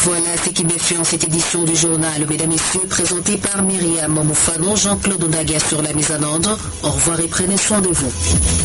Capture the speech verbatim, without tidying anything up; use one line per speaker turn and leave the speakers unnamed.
Voilà ce qui met fin à cette édition du journal, mesdames et messieurs, présentée par Myriam Moufano, Jean-Claude Ondaga sur la mise en ordre. Au revoir et prenez soin de vous.